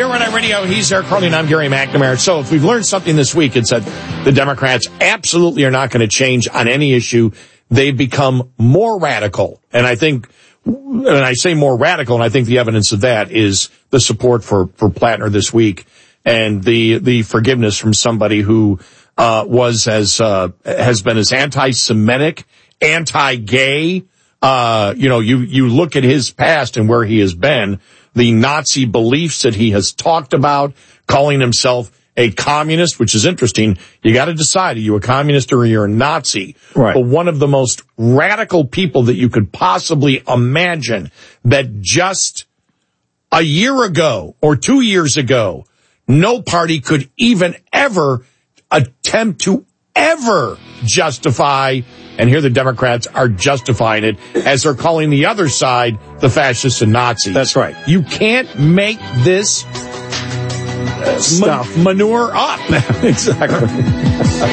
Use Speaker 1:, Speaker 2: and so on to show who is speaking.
Speaker 1: Red Eye Radio. He's Eric Carly, and I'm Gary McNamara. So if we've learned something this week, it's that the Democrats absolutely are not going to change on any issue. They've become more radical. And I think, and I say more radical, and I think the evidence of that is the support for Plattner this week and the forgiveness from somebody who has been as anti-Semitic, anti-gay. You look at his past and where he has been, the Nazi beliefs that he has talked about, calling himself a communist, which is interesting. You got to decide, are you a communist or you're a Nazi?
Speaker 2: Right.
Speaker 1: But one of the most radical people that you could possibly imagine, that just a year ago or 2 years ago, no party could even ever attempt to ever justify, and here the Democrats are justifying it as they're calling the other side the fascists and Nazis.
Speaker 2: That's right.
Speaker 1: You can't make this
Speaker 2: stuff
Speaker 1: manure up.
Speaker 2: Exactly.